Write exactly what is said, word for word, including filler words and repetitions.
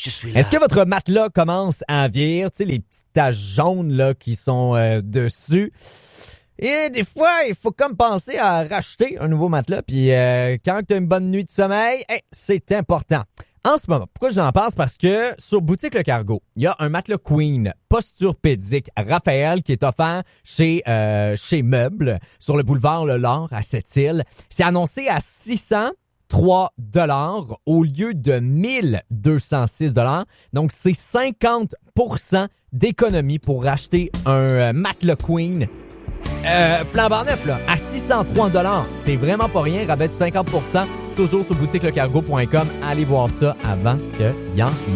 Je suis là. Est-ce que votre matelas commence à vieillir? Tu sais, les petites taches jaunes là qui sont euh, dessus. Et des fois, il faut comme penser à racheter un nouveau matelas. Puis euh, quand tu as une bonne nuit de sommeil, hey, c'est important. En ce moment, pourquoi j'en pense? Parce que sur Boutique Le Cargo, il y a un matelas Queen posturpédique Raphaël qui est offert chez euh, chez Meubles sur le boulevard Le Laure à Sept-Îles. C'est annoncé à six cent trois dollars au lieu de mille deux cent six dollars. Donc, c'est cinquante pour cent d'économie pour racheter un euh, matelas Queen euh, flambant neuf là, à six cent trois dollars. C'est vraiment pas rien. Rabais de cinquante pour cent toujours sur boutique le cargo point com. Allez voir ça avant qu'il y en